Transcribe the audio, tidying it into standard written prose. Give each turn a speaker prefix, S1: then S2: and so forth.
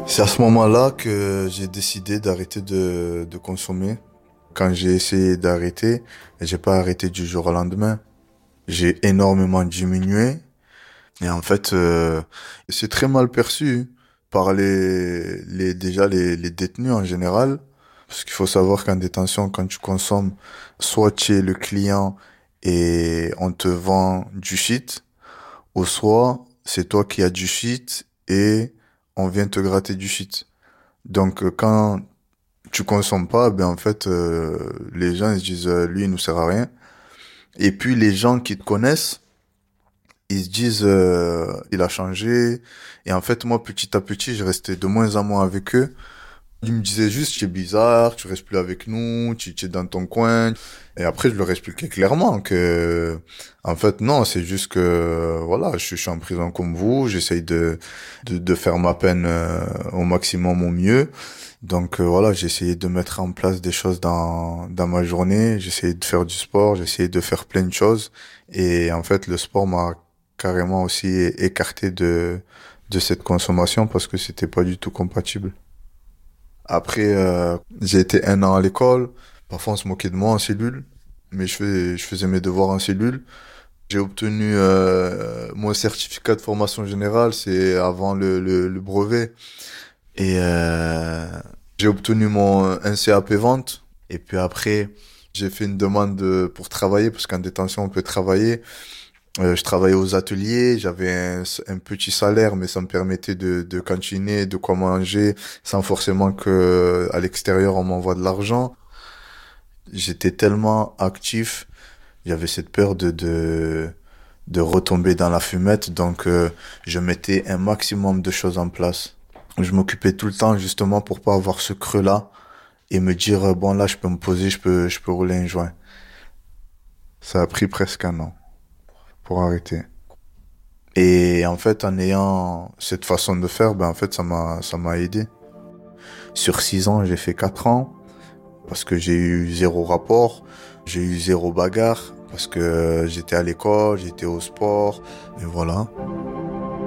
S1: C'est à ce moment-là que j'ai décidé d'arrêter de consommer. Quand j'ai essayé d'arrêter, j'ai pas arrêté du jour au lendemain. J'ai énormément diminué. Et en fait, c'est très mal perçu par les détenus en général. Parce qu'il faut savoir qu'en détention, quand tu consommes, soit tu es le client et on te vend du shit, ou soit c'est toi qui as du shit et on vient te gratter du shit. Donc quand tu consommes pas, ben en fait les gens ils se disent lui il nous sert à rien. Et puis les gens qui te connaissent, ils se disent il a changé. Et en fait moi petit à petit, je restais de moins en moins avec eux. Ils me disaient juste tu es bizarre, tu restes plus avec nous, tu es dans ton coin. Et après je leur expliquais clairement que en fait non, c'est juste que voilà, je suis en prison comme vous, j'essaye de faire ma peine au maximum au mieux. Donc voilà, j'ai essayé de mettre en place des choses dans ma journée, j'ai essayé de faire du sport, j'ai essayé de faire plein de choses et en fait le sport m'a carrément aussi écarté de cette consommation parce que c'était pas du tout compatible. Après j'ai été 1 an à l'école, parfois on se moquait de moi en cellule, mais je faisais mes devoirs en cellule. J'ai obtenu mon certificat de formation générale, c'est avant le brevet. Et j'ai obtenu mon un CAP vente. Et puis après, j'ai fait une demande pour travailler, parce qu'en détention, on peut travailler. Je travaillais aux ateliers, j'avais un petit salaire, mais ça me permettait de cantiner, de quoi manger, sans forcément que à l'extérieur, on m'envoie de l'argent. J'étais tellement actif, j'avais cette peur de retomber dans la fumette, donc je mettais un maximum de choses en place. Je m'occupais tout le temps justement pour pas avoir ce creux-là et me dire bon là je peux me poser, je peux rouler un joint. Ça a pris presque 1 an pour arrêter. Et en fait en ayant cette façon de faire, ben en fait ça m'a aidé. Sur 6 ans j'ai fait 4 ans parce que j'ai eu zéro rapport, j'ai eu zéro bagarre parce que j'étais à l'école, j'étais au sport et voilà.